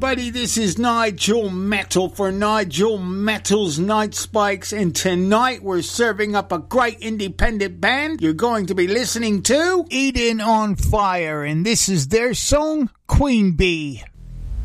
everybody, this is Nigel Metal for Nigel Metal's Night Spikes, and tonight we're serving up a great independent band. You're going to be listening to Eden on Fire, and this is their song, Queen Bee.